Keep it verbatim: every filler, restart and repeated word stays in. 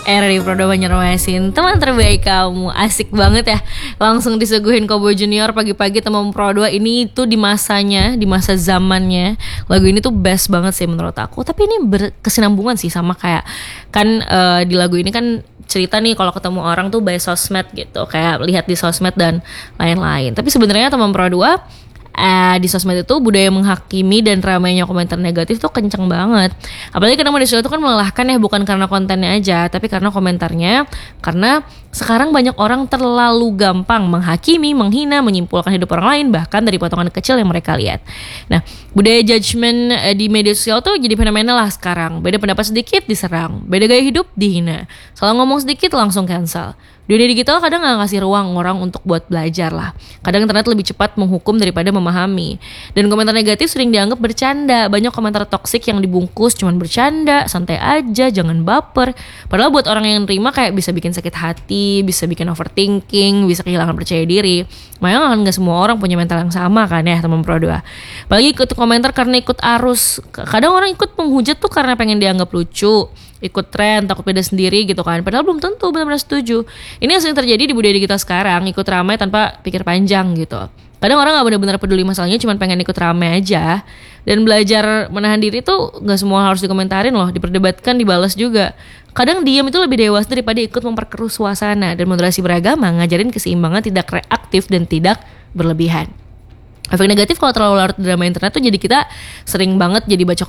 Era di Prodo Banjarmasin, teman terbaik kamu. Asik banget ya, langsung disuguhin Cowboy Junior pagi-pagi teman Prodo. Ini tuh di masanya, di masa zamannya lagu ini tuh best banget sih menurut aku. Tapi ini berkesinambungan sih sama kayak kan uh, di lagu ini kan cerita nih kalau ketemu orang tuh by sosmed gitu, kayak lihat di sosmed dan lain-lain. Tapi sebenarnya teman Pro dua Uh, di sosmed itu budaya menghakimi dan ramainya komentar negatif tuh kenceng banget. Apalagi karena media sosial itu kan melelahkan ya, bukan karena kontennya aja, tapi karena komentarnya. Karena sekarang banyak orang terlalu gampang menghakimi, menghina, menyimpulkan hidup orang lain, bahkan dari potongan kecil yang mereka lihat. Nah, budaya judgement uh, di media sosial tuh jadi fenomenal lah sekarang. Beda pendapat sedikit diserang, beda gaya hidup dihina, salah ngomong sedikit langsung cancel. Dunia digital kadang gak ngasih ruang orang untuk buat belajar lah. Kadang internet lebih cepat menghukum daripada memahami. Dan komentar negatif sering dianggap bercanda. Banyak komentar toksik yang dibungkus cuman bercanda, santai aja, jangan baper. Padahal buat orang yang nerima kayak bisa bikin sakit hati, bisa bikin overthinking, bisa kehilangan percaya diri. Makanya kan gak semua orang punya mental yang sama kan ya teman Pro dua. Apalagi ikut komentar karena ikut arus. Kadang orang ikut menghujat tuh karena pengen dianggap lucu, ikut tren, takut beda sendiri gitu kan. Padahal belum tentu benar-benar setuju. Ini yang sering terjadi di budaya kita sekarang, ikut ramai tanpa pikir panjang gitu. Kadang orang gak benar-benar peduli masalahnya, cuma pengen ikut ramai aja. Dan belajar menahan diri tuh gak semua harus dikomentarin loh, diperdebatkan, dibalas juga. Kadang diam itu lebih dewasa daripada ikut memperkeruh suasana. Dan moderasi beragama ngajarin keseimbangan, tidak reaktif dan tidak berlebihan. Efek negatif kalau terlalu larut drama internet tuh jadi kita sering banget jadi baca